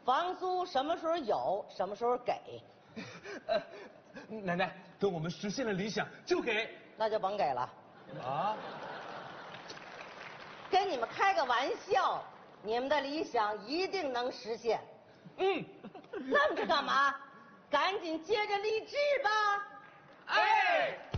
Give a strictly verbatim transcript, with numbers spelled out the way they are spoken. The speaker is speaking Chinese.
房租什么时候有，什么时候给。 呃，奶奶，等我们实现了理想就给。 那就甭给了。 啊？ 跟你们开个玩笑，你们的理想一定能实现。 嗯。 愣着干嘛？赶紧接着励志吧。 哎。